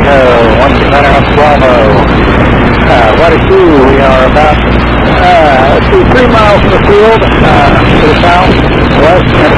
129 Bravo. What is two? We are about 3 miles from the field to the south, west, and